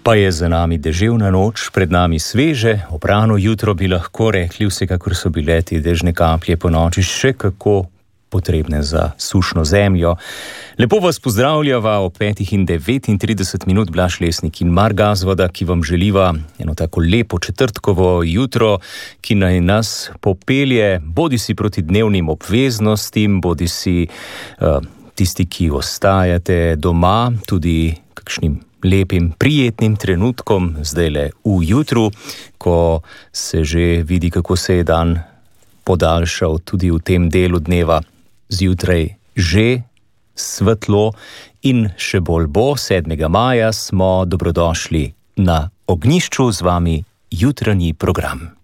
Pa je za nami deževna noč, pred nami sveže, oprano jutro bi lahko rekli, vsekakor so bile te dežne kaplje po noči še kako potrebne za sušno zemljo. Lepo vas pozdravljava ob 5:39 Blaž Lesnik in Mark Gazvoda, ki vam želiva eno tako lepo četrtkovo jutro, ki naj nas popelje bodisi proti dnevnim obveznostim, bodisi tisti, ki ostajate doma, tudi kakšnim lepim, prijetnim trenutkom, zdajle v jutru, ko se že vidi, kako se je dan podaljšal tudi v tem delu dneva. Zjutraj že svetlo in še bolj bo. 7. maja smo dobrodošli na ognjišču, z vami jutranji program.